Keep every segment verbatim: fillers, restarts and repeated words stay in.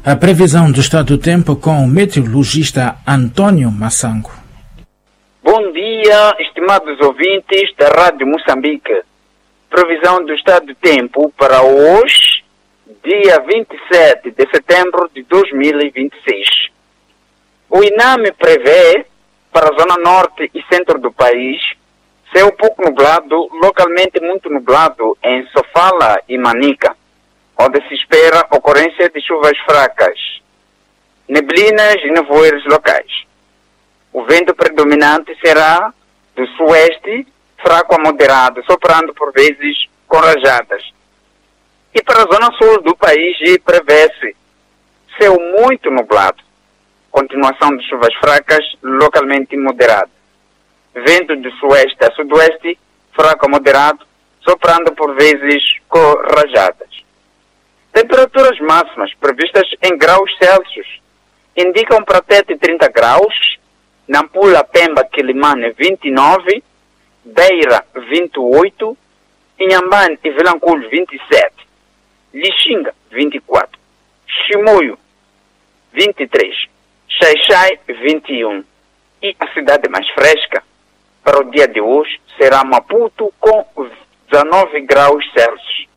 A previsão do estado do tempo com o meteorologista Antônio Massango. Bom dia, estimados ouvintes da Rádio Moçambique. Previsão do estado do tempo para hoje, dia vinte e sete de setembro de dois mil e vinte e seis. O INAME prevê para a zona norte e centro do país céu pouco nublado, localmente muito nublado em Sofala e Manica, onde se espera ocorrência de chuvas fracas, neblinas e nevoeiros locais. O vento predominante será do sueste, fraco a moderado, soprando por vezes com rajadas. E para a zona sul do país prevê-se céu muito nublado, continuação de chuvas fracas, localmente moderado. Vento do sueste a sudoeste, fraco a moderado, soprando por vezes com rajadas. Temperaturas máximas previstas em graus Celsius indicam para Tete trinta graus, Nampula, Pemba, Quilimane vinte e nove, Beira vinte e oito, Inhambane e Vilanculo vinte e sete, Lixinga vinte e quatro, Chimoio vinte e três, Xai-Xai vinte e um e a cidade mais fresca para o dia de hoje será Maputo com dezenove graus Celsius.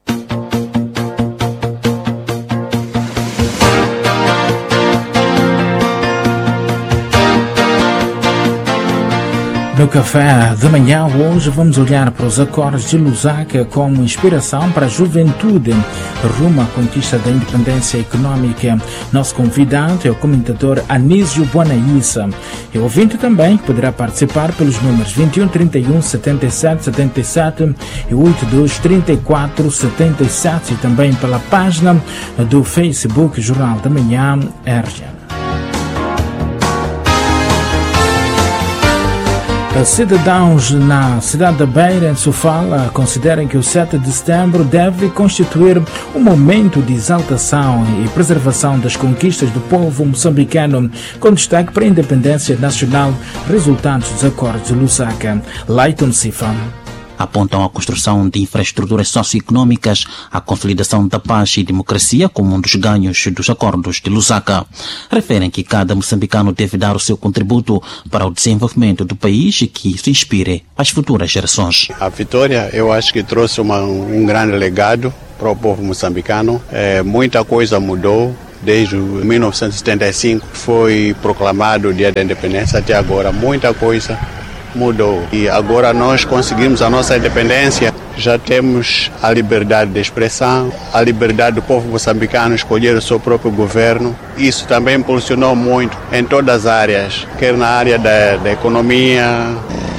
No café de manhã hoje vamos olhar para os acordos de Lusaka como inspiração para a juventude rumo à conquista da independência econômica. Nosso convidado é o comentador Anísio Bonaissa. E o ouvinte também poderá participar pelos números vinte e um, trinta e um, setenta e sete, setenta e sete e oitenta e dois, trinta e quatro, setenta e sete e também pela página do Facebook Jornal da Manhã R G N. Cidadãos na cidade da Beira, em Sofala, consideram que o sete de setembro deve constituir um momento de exaltação e preservação das conquistas do povo moçambicano, com destaque para a independência nacional, resultantes dos acordos de Lusaka. Leiton Sifa. Apontam a construção de infraestruturas socioeconômicas, a consolidação da paz e democracia como um dos ganhos dos acordos de Lusaka. Referem que cada moçambicano deve dar o seu contributo para o desenvolvimento do país e que isso inspire as futuras gerações. A vitória, eu acho que trouxe uma, um grande legado para o povo moçambicano. É, muita coisa mudou. Desde mil novecentos e setenta e cinco foi proclamado o Dia da Independência até agora. Muita coisa mudou e agora nós conseguimos a nossa independência. Já temos a liberdade de expressão, a liberdade do povo moçambicano escolher o seu próprio governo. Isso também impulsionou muito em todas as áreas, quer na área da, da economia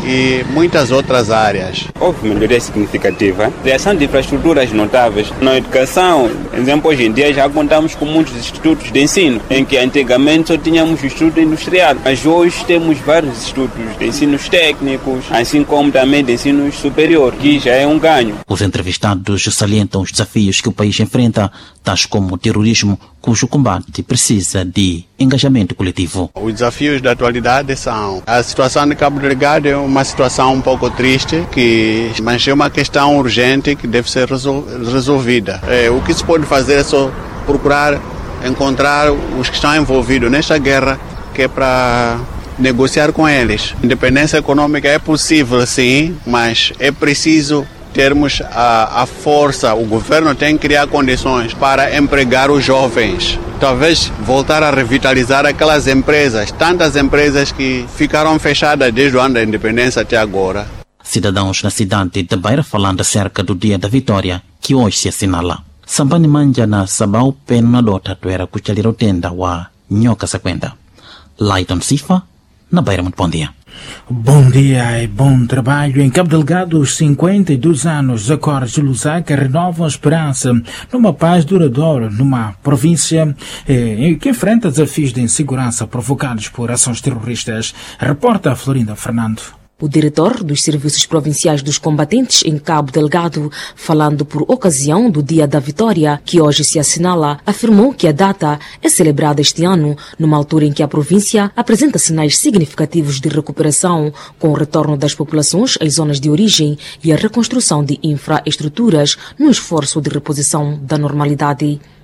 e muitas outras áreas. Houve melhoria significativa, criação de infraestruturas notáveis. Na educação, por exemplo, hoje em dia já contamos com muitos institutos de ensino, em que antigamente só tínhamos o Instituto Industrial, mas hoje temos vários institutos de ensinos técnicos, assim como também de ensino superior, que já é um ganho. Os entrevistados salientam os desafios que o país enfrenta, tais como o terrorismo, cujo combate precisa de engajamento coletivo. Os desafios da atualidade são a situação de Cabo Delgado é uma situação um pouco triste, que, mas é uma questão urgente que deve ser resol, resolvida. É, o que se pode fazer é só procurar encontrar os que estão envolvidos nesta guerra, que é para negociar com eles. Independência econômica é possível, sim, mas é preciso termos a, a força. O governo tem que criar condições para empregar os jovens. Talvez voltar a revitalizar aquelas empresas, tantas empresas que ficaram fechadas desde o ano da independência até agora. Cidadãos na cidade de Beira falando acerca do Dia da Vitória, que hoje se assinala. Sambani manja na sabau peno na dota tuera kuchaliro tenda wa nyoka sakwenda. Leiton Sifa, na Beira, muito bom dia. Bom dia e bom trabalho. Em Cabo Delgado, os cinquenta e dois anos dos acordos de Lusaka renovam a esperança numa paz duradoura numa província eh, que enfrenta desafios de insegurança provocados por ações terroristas. Reporta Florinda Fernando. O diretor dos Serviços Provinciais dos Combatentes em Cabo Delgado, falando por ocasião do Dia da Vitória, que hoje se assinala, afirmou que a data é celebrada este ano, numa altura em que a província apresenta sinais significativos de recuperação, com o retorno das populações às zonas de origem e a reconstrução de infraestruturas no esforço de reposição da normalidade.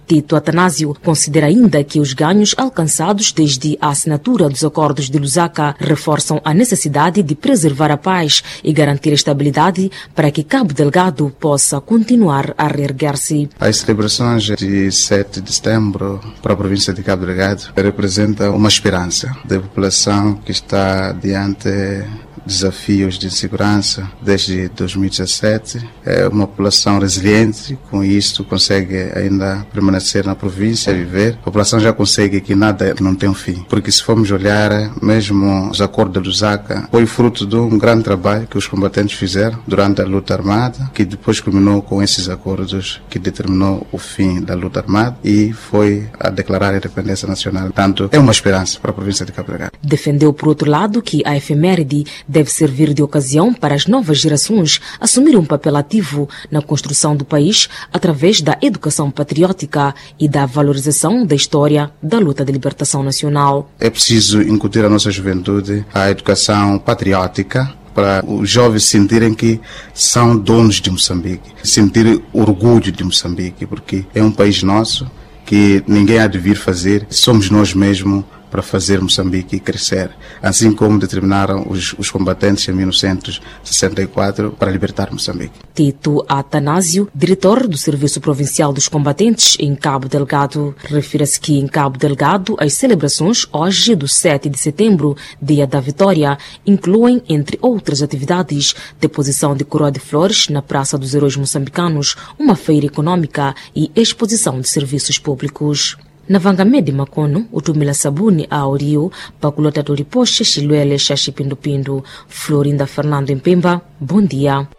Tito Atanásio considera ainda que os ganhos alcançados desde a assinatura dos acordos de Lusaka reforçam a necessidade de preservar a paz e garantir a estabilidade para que Cabo Delgado possa continuar a reerguer-se. As celebrações de sete de setembro para a província de Cabo Delgado representam uma esperança da população que está diante desafios de segurança desde dois mil e dezassete. É uma população resiliente, com isso consegue ainda permanecer na província, viver. A população já consegue que nada não tem um fim, porque se formos olhar, mesmo os acordos de Lusaka foi fruto de um grande trabalho que os combatentes fizeram durante a luta armada, que depois culminou com esses acordos que determinou o fim da luta armada e foi a declarar a independência nacional. Portanto, é uma esperança para a província de Cabo Delgado. Defendeu, por outro lado, que a efeméride deve servir de ocasião para as novas gerações assumir um papel ativo na construção do país através da educação patriótica e da valorização da história da luta de libertação nacional. É preciso incutir à nossa juventude a educação patriótica, para os jovens sentirem que são donos de Moçambique, sentir orgulho de Moçambique, porque é um país nosso que ninguém há de vir fazer, somos nós mesmos para fazer Moçambique crescer, assim como determinaram os, os combatentes em mil novecentos e sessenta e quatro para libertar Moçambique. Tito Atanásio, diretor do Serviço Provincial dos Combatentes em Cabo Delgado, refere-se que em Cabo Delgado as celebrações hoje do sete de setembro, Dia da Vitória, incluem, entre outras atividades, deposição de coroa de flores na Praça dos Heróis Moçambicanos, uma feira econômica e exposição de serviços públicos. Na Vangamede Makono, utumila sabuni a Orio, pakulota toriposhe Xilwele Xaxipindupindu. Florinda Fernando em Pemba, bom dia.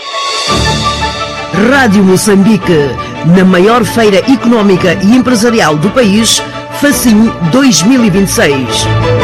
Rádio Moçambique, na maior feira econômica e empresarial do país, Facim dois mil e vinte e seis.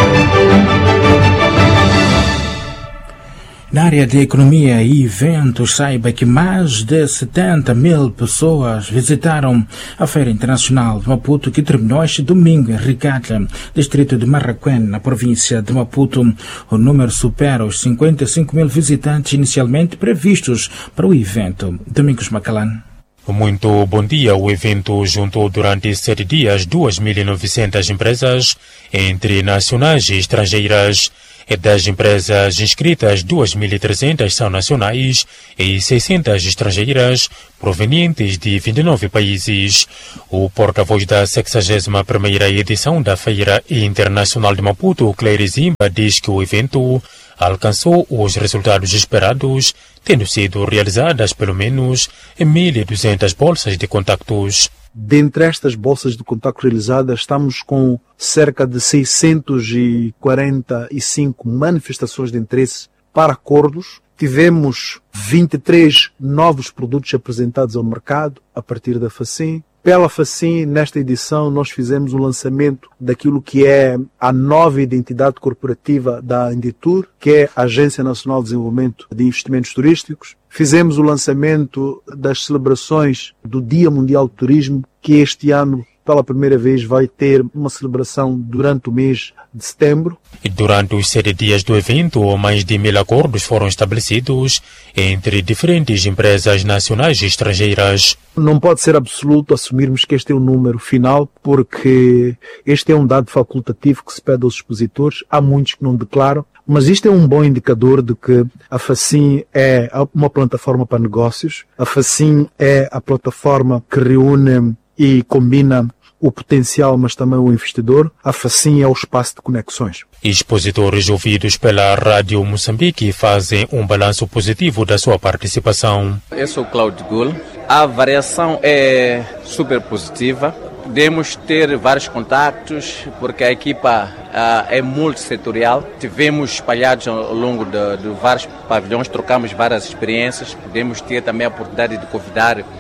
Na área de economia e eventos, saiba que mais de setenta mil pessoas visitaram a Feira Internacional de Maputo, que terminou este domingo em Ricata, distrito de Marraquém, na província de Maputo. O número supera os cinquenta e cinco mil visitantes inicialmente previstos para o evento. Domingos Macalán. Muito bom dia. O evento juntou durante sete dias duas mil e novecentas empresas, entre nacionais e estrangeiras. Das empresas inscritas, duas mil e trezentas são nacionais e seiscentas estrangeiras, provenientes de vinte e nove países. O porta-voz da sexagésima primeira edição da Feira Internacional de Maputo, Cleire Zimba, diz que o evento alcançou os resultados esperados, tendo sido realizadas pelo menos mil e duzentas bolsas de contactos. Dentre estas bolsas de contacto realizadas, estamos com cerca de seiscentas e quarenta e cinco manifestações de interesse para acordos. Tivemos vinte e três novos produtos apresentados ao mercado a partir da Facim. Pela Facim, nesta edição, nós fizemos o lançamento daquilo que é a nova identidade corporativa da Inditur, que é a Agência Nacional de Desenvolvimento de Investimentos Turísticos. Fizemos o lançamento das celebrações do Dia Mundial do Turismo, que este ano, pela primeira vez, vai ter uma celebração durante o mês de setembro. Durante os sete dias do evento, mais de mil acordos foram estabelecidos entre diferentes empresas nacionais e estrangeiras. Não pode ser absoluto assumirmos que este é o número final, porque este é um dado facultativo que se pede aos expositores. Há muitos que não declaram, mas isto é um bom indicador de que a Facim é uma plataforma para negócios. A Facim é a plataforma que reúne e combina o potencial, mas também o investidor. A Facim é o espaço de conexões. Expositores ouvidos pela Rádio Moçambique fazem um balanço positivo da sua participação. Eu sou Cláudio Gul. A variação é super positiva. Podemos ter vários contactos, porque a equipa uh, é multissetorial. Tivemos espalhados ao longo de, de vários pavilhões, trocamos várias experiências. Podemos ter também a oportunidade de convidar uh,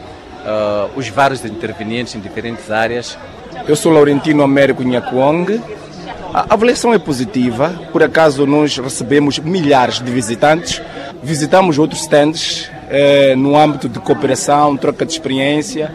os vários intervenientes em diferentes áreas. Eu sou Laurentino Américo Nhakuong. A avaliação é positiva. Por acaso, nós recebemos milhares de visitantes. Visitamos outros stands eh, no âmbito de cooperação, troca de experiência.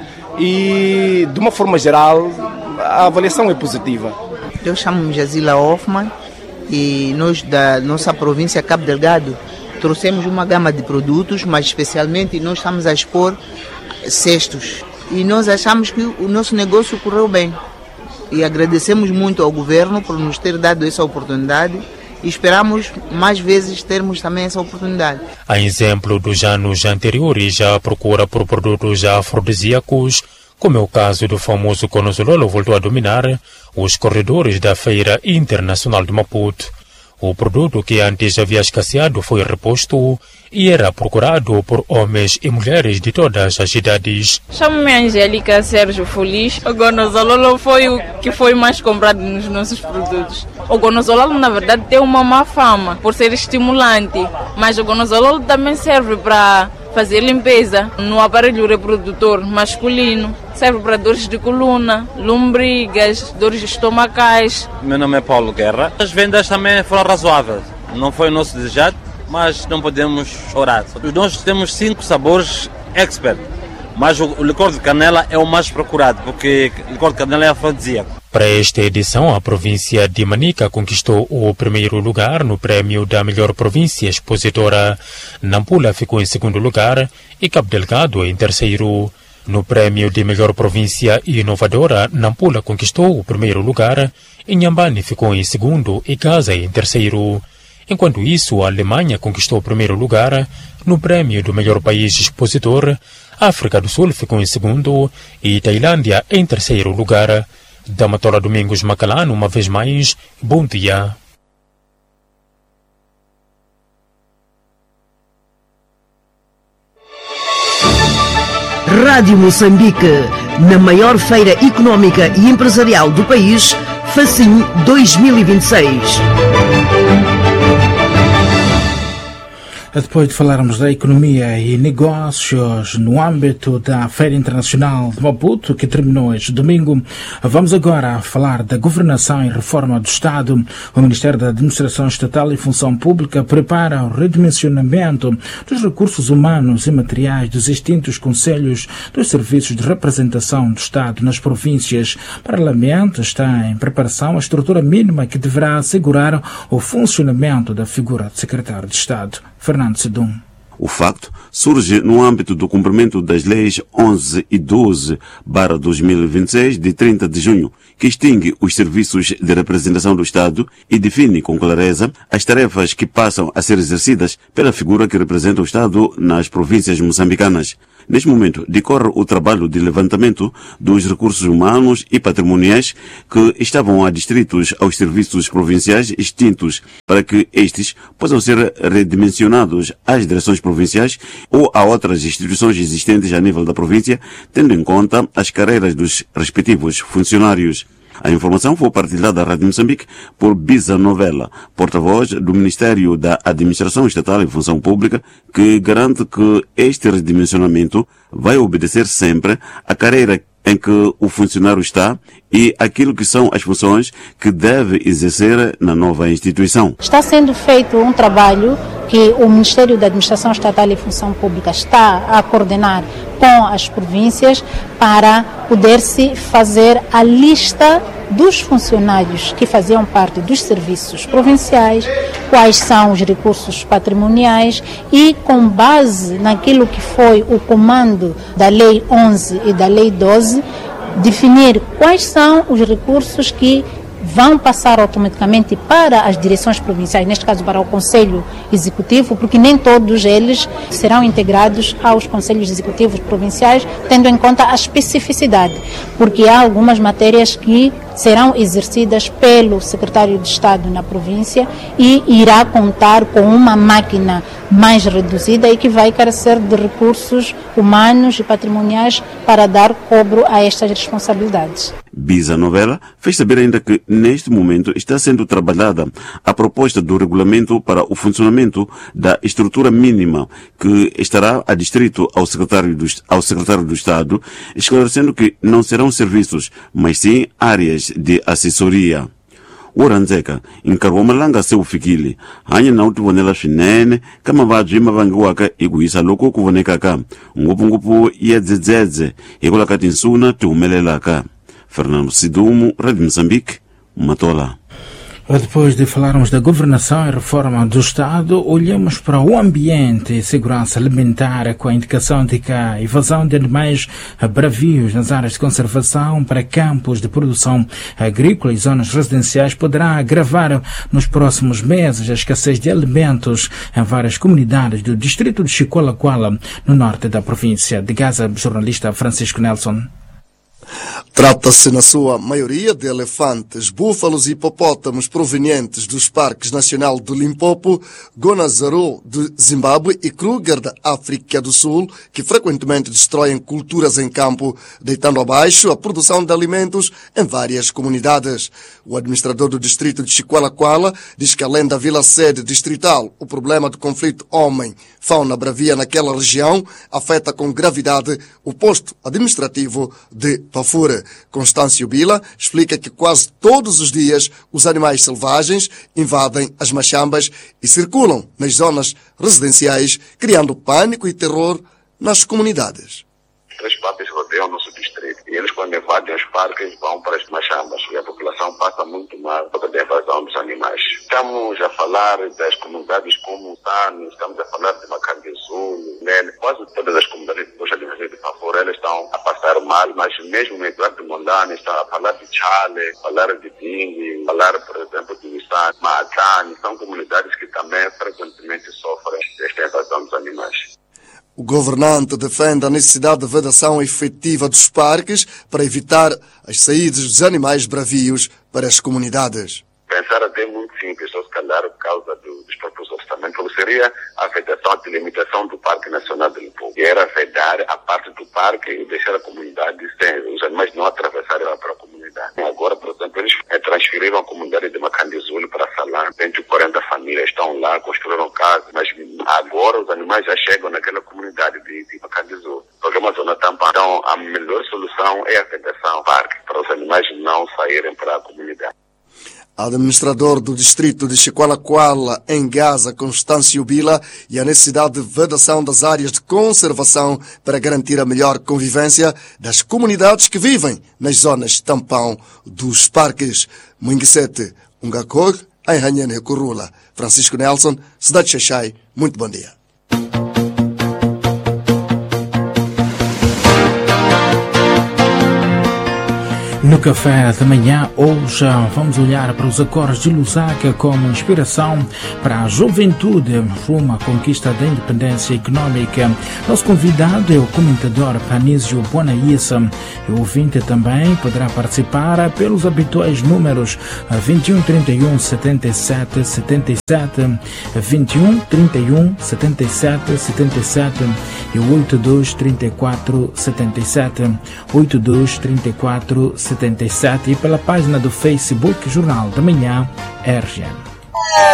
E, de uma forma geral, a avaliação é positiva. Eu chamo-me Jazila Hoffman e nós, da nossa província Cabo Delgado, trouxemos uma gama de produtos, mas especialmente nós estamos a expor cestos. e nós achamos que o nosso negócio correu bem. E agradecemos muito ao governo por nos ter dado essa oportunidade e esperamos mais vezes termos também essa oportunidade. A exemplo dos anos anteriores, a procura por produtos afrodisíacos, como é o caso do famoso conozololo, voltou a dominar os corredores da Feira Internacional de Maputo. O produto que antes havia escasseado foi reposto e era procurado por homens e mulheres de todas as idades. Chamo-me Angélica Sérgio Feliz. O gonozololo foi o que foi mais comprado nos nossos produtos. O gonozololo, na verdade, tem uma má fama por ser estimulante, mas o gonozololo também serve para fazer limpeza no aparelho reprodutor masculino. Serve para dores de coluna, lombrigas, dores estomacais. Meu nome é Paulo Guerra. As vendas também foram razoáveis. Não foi o nosso desejado, mas não podemos chorar. Nós temos cinco sabores expert, mas o licor de canela é o mais procurado, porque o licor de canela é afrodisíaco. Para esta edição, a província de Manica conquistou o primeiro lugar no prémio da melhor província expositora. Nampula ficou em segundo lugar e Cabo Delgado em terceiro. No prémio de melhor província inovadora, Nampula conquistou o primeiro lugar, Inhambane ficou em segundo e Gaza em terceiro. Enquanto isso, a Alemanha conquistou o primeiro lugar no prémio do melhor país expositor, África do Sul ficou em segundo e Tailândia em terceiro lugar. Damatola Domingos Macalano, uma vez mais, bom dia. Rádio Moçambique, na maior feira económica e empresarial do país, Facim dois mil e vinte e seis. Depois de falarmos da economia e negócios no âmbito da Feira Internacional de Maputo, que terminou este domingo, vamos agora falar da governação e reforma do Estado. O Ministério da Administração Estatal e Função Pública prepara o redimensionamento dos recursos humanos e materiais dos extintos conselhos dos serviços de representação do Estado nas províncias. Paralelamente, está em preparação a estrutura mínima que deverá assegurar o funcionamento da figura de secretário de Estado. Fernando Sedum. O facto surge no âmbito do cumprimento das leis onze e doze barra dois mil e vinte e seis de trinta de junho, que extingue os serviços de representação do Estado e define com clareza as tarefas que passam a ser exercidas pela figura que representa o Estado nas províncias moçambicanas. Neste momento, decorre o trabalho de levantamento dos recursos humanos e patrimoniais que estavam adstritos aos serviços provinciais extintos, para que estes possam ser redimensionados às direções provinciais ou a outras instituições existentes a nível da província, tendo em conta as carreiras dos respectivos funcionários. A informação foi partilhada à Rádio Moçambique por Bisa Novella, porta-voz do Ministério da Administração Estatal e Função Pública, que garante que este redimensionamento vai obedecer sempre à carreira em que o funcionário está e aquilo que são as funções que deve exercer na nova instituição. Está sendo feito um trabalho que o Ministério da Administração Estatal e Função Pública está a coordenar com as províncias para poder-se fazer a lista dos funcionários que faziam parte dos serviços provinciais, quais são os recursos patrimoniais e, com base naquilo que foi o comando da Lei onze e da Lei doze, definir quais são os recursos que vão passar automaticamente para as direções provinciais, neste caso para o Conselho Executivo, porque nem todos eles serão integrados aos Conselhos Executivos provinciais, tendo em conta a especificidade, porque há algumas matérias que serão exercidas pelo secretário de Estado na província e irá contar com uma máquina mais reduzida e que vai carecer de recursos humanos e patrimoniais para dar cobro a estas responsabilidades. Bisa Novella fez saber ainda que, neste momento, está sendo trabalhada a proposta do regulamento para o funcionamento da estrutura mínima que estará adstrito ao secretário do, ao secretário do Estado, esclarecendo que não serão serviços, mas sim áreas de assessoria. Uranzeka encarou malanga seu fikili hanya na utuvonela swinene kama vabyi mavangiwaka hi ku yisa loko ku vonekaka ngopfungopfu ya dzedzedze hikwalaho tinsuna ti humelelaka. Fernando Sidumu, Rádio Moçambique, Matola. Depois de falarmos da governação e reforma do Estado, olhamos para o ambiente e segurança alimentar com a indicação de que a invasão de animais bravios nas áreas de conservação para campos de produção agrícola e zonas residenciais poderá agravar nos próximos meses a escassez de alimentos em várias comunidades do distrito de Chicola-Quala, no norte da província de Gaza. Jornalista Francisco Nelson. Trata-se, na sua maioria, de elefantes, búfalos e hipopótamos provenientes dos Parques Nacional do Limpopo, Gonazaro de Zimbábue e Kruger da África do Sul, que frequentemente destroem culturas em campo, deitando abaixo a produção de alimentos em várias comunidades. O administrador do distrito de Chicola-Quala diz que, além da vila-sede distrital, o problema do conflito homem-fauna bravia naquela região afeta com gravidade o posto administrativo de Pafura. Constâncio Bila explica que quase todos os dias os animais selvagens invadem as machambas e circulam nas zonas residenciais, criando pânico e terror nas comunidades. Três parques rodeiam o nosso distrito e eles, quando invadem os parques, vão para as machambas e a população passa muito mal por causa da invasão dos animais. Estamos a falar das comunidades como Tano, estamos a falar de Macanguezul, Nene, quase todas as comunidades dos animais de Pafora, eles estão a passar mal, mas mesmo no Eduardo de Mondane, está a falar de Chale, falar de Dingue, falar, por exemplo, de Nissan, Maatane, são comunidades que também frequentemente sofrem desta invasão dos animais. O governante defende a necessidade de vedação efetiva dos parques para evitar as saídas dos animais bravios para as comunidades. Pensar até muito simples, só se calhar por causa do, dos próprios orçamentos, seria a vedação, a delimitação do Parque Nacional do Limpopo. E era vedar a parte do parque e deixar a comunidade sem os animais não atravessarem para a comunidade. E agora, por exemplo, eles transferiram a comunidade de Macandizul para Salã. cento e quarenta famílias estão lá, construíram casas, mas agora os animais já chegam naquela comunidade de, de Macandizul. Porque é uma zona tampão. Então, a melhor solução é a vedação do parque, para os animais não saírem para a comunidade. Administrador do distrito de Chicola-Quala, em Gaza, Constâncio Bila, e a necessidade de vedação das áreas de conservação para garantir a melhor convivência das comunidades que vivem nas zonas tampão dos parques. Munguisete, Ungakog, em Ranhene Curula. Francisco Nelson, Cidade de Xaxai, muito bom dia. No café da manhã, hoje vamos olhar para os acordos de Lusaka como inspiração para a juventude rumo à conquista da independência econômica. Nosso convidado é o comentador Panísio Bonaíssa. E o ouvinte também poderá participar pelos habituais números vinte e um, trinta e um, setenta e sete, setenta e sete, vinte e um, trinta e um, setenta e sete, setenta e sete e oitenta e dois, trinta e quatro, setenta e sete, oitenta e dois, trinta e quatro, setenta e sete e pela página do Facebook Jornal da Manhã R G N.